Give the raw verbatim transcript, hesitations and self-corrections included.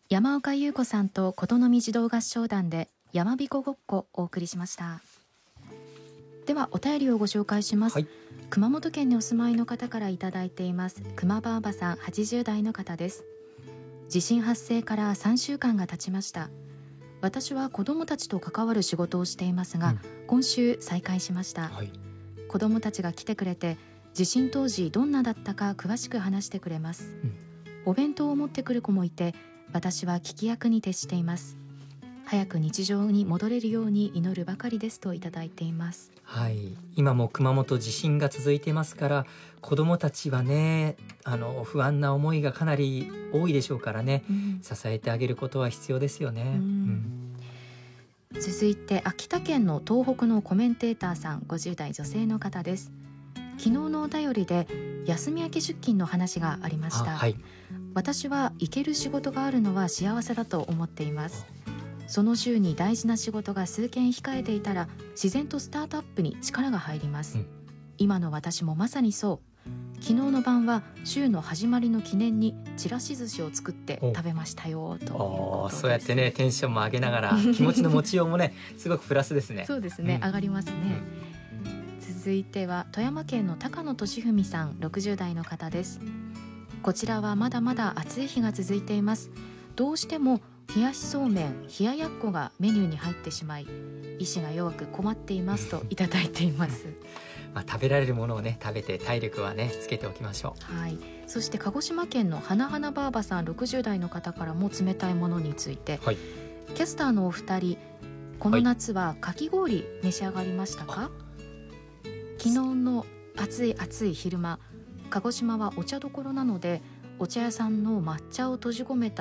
山岡優子さんと琴の実児童合唱団で山彦ごっこお送りしました。ではお便りをご紹介します、はい、熊本県にお住まいの方からいただいています。熊ばあばさん、はちじゅう代の方です。地震発生からさんしゅうかんが経ちました。私は子どもたちと関わる仕事をしていますが、うん、今週再開しました、はい、子どもたちが来てくれて地震当時どんなだったか詳しく話してくれます、うん、お弁当を持ってくる子もいて私は聞き役に徹しています。早く日常に戻れるように祈るばかりですといただいています。 はい、今も熊本地震が続いていますから、子どもたちはね、あの不安な思いがかなり多いでしょうからね、うん、支えてあげることは必要ですよね、うんうん、続いて秋田県の東北のコメンテーターさん、ごじゅう代女性の方です。昨日のお便りで休み明け出勤の話がありました。はい、私は行ける仕事があるのは幸せだと思っています。その週に大事な仕事が数件控えていたら自然とスタートアップに力が入ります、うん、今の私もまさにそう。昨日の晩は週の始まりの記念にちらし寿司を作って食べましたよということです。 そうやってね、テンションも上げながら気持ちの持ちようもねすごくプラスですね。 そうですね、うん、上がりますね、うん、続いては富山県の高野俊文さん、ろくじゅう代の方です。こちらはまだまだ暑い日が続いています。どうしても冷やしそうめん、冷ややっこがメニューに入ってしまい意志が弱く困っていますといただいていますまあ、食べられるものをね食べて体力はねつけておきましょう、はい、そして鹿児島県の花花ばあばさん、ろくじゅう代の方からも冷たいものについて、はい、キャスターのお二人、この夏はかき氷召し上がりましたか？はい、昨日の暑い暑い昼間、鹿児島はお茶どころなのでお茶屋さんの抹茶を閉じ込めた